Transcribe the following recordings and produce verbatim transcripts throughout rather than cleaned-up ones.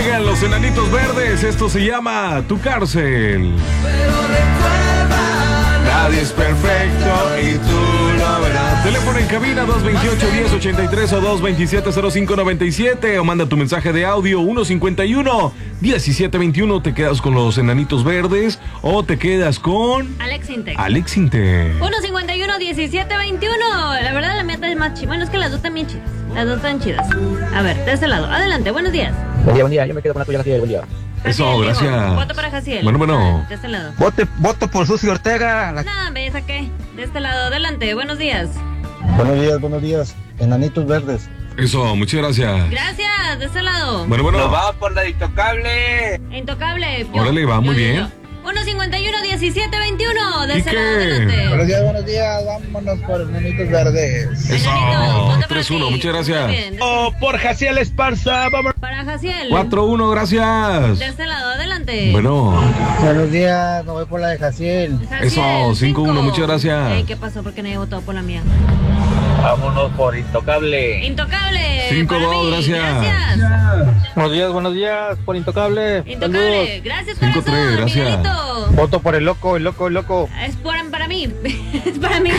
Llegan los Enanitos Verdes, esto se llama Tu Cárcel. Pero recuerda, nadie es perfecto y tú lo verás. Teléfono en cabina dos veintiocho, diez ochenta y tres o dos veintisiete, cero cinco noventa y siete, o manda tu mensaje de audio uno cincuenta y uno, diecisiete veintiuno. Te quedas con los Enanitos Verdes o te quedas con Alex Intec. Alex Intec. uno cincuenta y uno, diecisiete veintiuno. La verdad la mía es más chida. Bueno, es que las dos también chidas. Las dos están chidas. A ver, de este lado. Adelante, buenos días. Buen día, buen día. Yo me quedo con la tuya, Jaciel. Buen día. Eso, Jaciel, gracias. dijo. Voto para Jaciel. Bueno, bueno. De este lado. Vote, voto por Susi Ortega. La... Nada, me saqué. De este lado. Adelante, buenos días. Buenos días, buenos días. Enanitos Verdes. Eso, muchas gracias. Gracias, de este lado. Bueno, bueno. Nos vamos por la Intocable. Intocable. Yo, Órale, va, muy yo, yo, bien. yo. uno cincuenta y uno, diecisiete veintiuno. De ¿Y este qué? lado, adelante. Buenos días, buenos días. Vámonos por Enanitos Verdes. Eso, Enanito, voto para tres uno, ti. muchas gracias. Muy bien. De- Oh, por Jaciel Esparza. Vamos. Para Jaciel. cuatro uno, gracias. De este lado, adelante. Bueno, Buenos días, me voy por la de Jaciel. Jaciel, eso, cinco uno, cinco. muchas gracias. Ey, ¿qué pasó? ¿Por qué nadie votó por la mía? Vámonos por Intocable. Intocable. Cinco, para dos, mí. gracias. Gracias. Buenos días, buenos días. Por Intocable. Intocable. Gracias, Cinco, corazón. tres, gracias. Miguelito. Voto por el loco, el loco, el loco. Es por, para mí. Es para mí.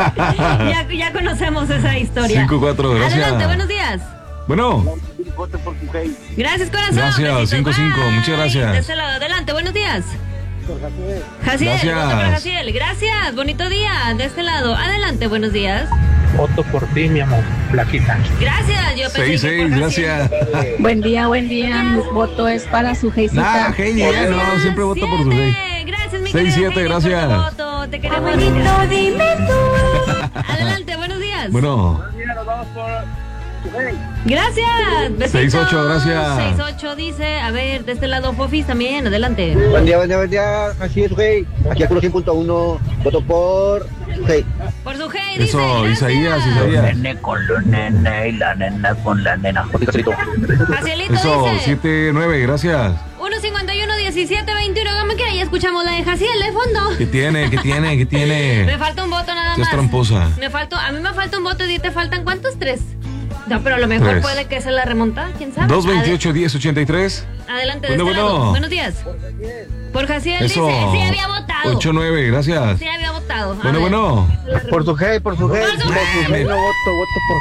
ya, ya conocemos esa historia. cinco cuatro, gracias. Adelante, buenos días. Bueno, Voto por tu rey. Gracias, corazón. Gracias, Besitos. cinco, cinco, Bye. muchas gracias. De este lado, adelante, buenos días. Jaciel, Gracias. voto por Jaciel. Gracias, bonito día. De este lado, adelante, buenos días. Voto por ti, mi amor. Flaquita. Gracias, yo pensé seis que seis, por Jaciel. gracias. Buen día, buen día. Mi voto es para su Nah, Geisita. Heidi, ya no, siempre voto por tu Siete. ley. Gracias, mi Seis, querida siete, Heidi, gracias. por tu voto. Te queremos. Abuelito, dime tú. Adelante, buenos días. Bueno, Nos vamos por tu rey. Gracias. Besitos. seis ocho, gracias. seis ocho dice, a ver, de este lado Fofis también, adelante. Buen día, buen día, buen día. Así es, rey. Aquí a cien punto uno. Voto por rey. Por su G, dice. eso, gracias. Isaías, Isaías. Nene con los nene y la nena con la nena. Jacielito Eso, dice. siete nueve, gracias. uno cincuenta y uno, diecisiete veintiuno. Como que ya escuchamos la de Jaciel de fondo. ¿Qué tiene? ¿Qué tiene? ¿Qué Me tiene? falta un voto nada Es más. tramposa. Me falta, a mí me falta un voto y a ti te faltan ¿cuántos? Tres. No, pero a lo mejor Tres. puede que se la remonta, quién sabe. dos veintiocho, diez ochenta y tres. Ade- Adelante, de Bueno, este bueno. lado. Buenos días. Por Jaciel Eso. dice, sí había votado. ocho nueve, gracias. Sí había votado. A Bueno, ver. bueno. Por su G, por su G. Por su G. No voto, voto por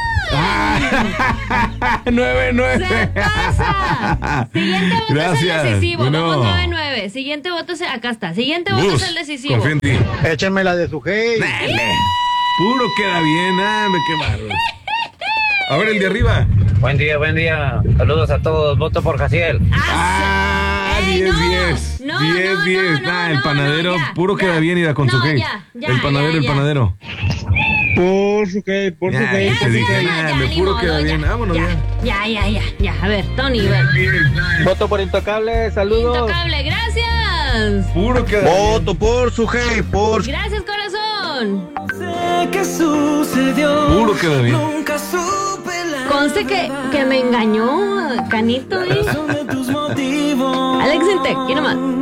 Jaciel. nueve Se nueve. pasa. Siguiente voto es el Gracias. decisivo. Bueno. Vamos nueve nueve. Siguiente voto es, acá está. Siguiente voto Gus, es el decisivo. confía en ti. Échenme la de su G. Dale. Puro queda bien, hombre, qué bárbaro. A ver, el de arriba. Buen día, buen día. Saludos a todos. Voto por Jaciel. Ah, Ey, diez no, diez. no, diez no, diez. no, Nah, no, el panadero no, ya, puro ya. queda bien y da con No, su G. ya, ya, El panadero, ya, el ya. panadero. Por su G, por su Ya, G. ya te dije, ya, nah, ya, me ni puro modo, queda ya, bien. Vámonos ya. ya. Ya, ya, ya, ya. A ver, Tony, ven. Voto por Intocable. Saludos. Intocable, gracias. Puro queda bien. Voto por su G, por su Gracias, corazón. sé qué sucedió. Puro queda bien. Nunca supe la Conste que, que me engañó, Canito, ¿eh? razón de tus motivos. Alex Intec, ¿quién más?